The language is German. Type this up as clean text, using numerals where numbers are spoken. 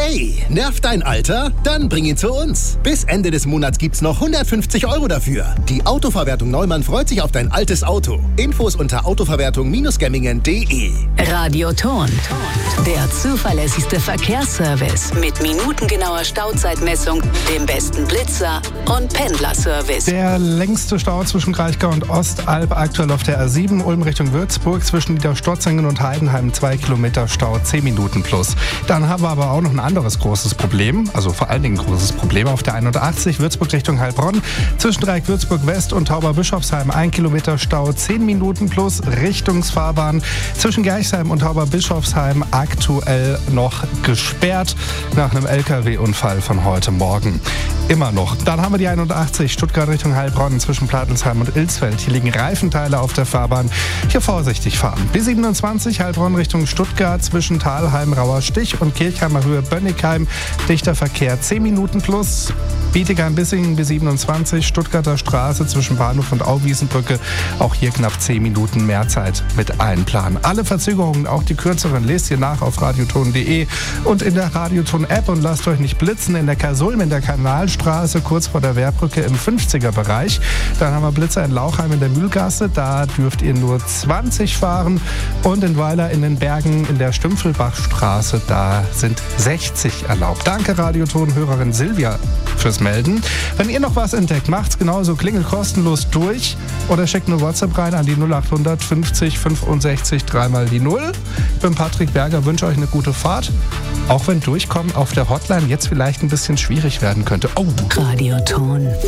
Hey, nervt dein Alter? Dann bring ihn zu uns. Bis Ende des Monats gibt's noch 150 € dafür. Die Autoverwertung Neumann freut sich auf dein altes Auto. Infos unter autoverwertung-gemmingen.de. Radioton. Der zuverlässigste Verkehrsservice mit minutengenauer Stauzeitmessung, dem besten Blitzer und Pendlerservice. Der längste Stau zwischen Kraichgau und Ostalb aktuell auf der A7 Ulm Richtung Würzburg zwischen Niederstorzingen und Heidenheim 2 Kilometer Stau, 10 Minuten plus. Dann haben wir aber auch noch ein anderes großes Problem, also vor allen Dingen ein großes Problem auf der 81 Würzburg Richtung Heilbronn zwischen Dreieck Würzburg West und Tauberbischofsheim 1 Kilometer Stau, 10 Minuten plus Richtungsfahrbahn zwischen Gerchsheim und Tauberbischofsheim aktuell noch gesperrt nach einem LKW-Unfall von heute Morgen. Immer noch. Dann haben wir die 81 Stuttgart Richtung Heilbronn zwischen Platelsheim und Ilsfeld. Hier liegen Reifenteile auf der Fahrbahn. Hier vorsichtig fahren. B27 Heilbronn Richtung Stuttgart zwischen Thalheim, Rauer-Stich und Kirchheimer Höhe Bönnigheim. Dichter Verkehr 10 Minuten plus. Bietigheim-Bissingen B27 Stuttgarter Straße zwischen Bahnhof und Auwiesenbrücke. Auch hier knapp 10 Minuten mehr Zeit mit einplanen. Alle Verzögerungen, auch die kürzeren, lest ihr nach auf radioton.de und in der Radioton-App und lasst euch nicht blitzen. In der Kasulm in der Kanalstraße kurz vor der Wehrbrücke im 50er-Bereich. Dann haben wir Blitzer in Lauchheim in der Mühlgasse. Da dürft ihr nur 20 fahren. Und in Weiler in den Bergen in der Stümpfelbachstraße, da sind 60 erlaubt. Danke Radioton-Hörerin Silvia fürs Melden. Wenn ihr noch was entdeckt, macht's genauso. Klingelt kostenlos durch oder schickt eine WhatsApp rein an die 0800 50 65 3 die 0. Ich bin Patrick Berger, wünsche euch eine gute Fahrt. Auch wenn Durchkommen auf der Hotline jetzt vielleicht ein bisschen schwierig werden könnte. Oh. Radioton.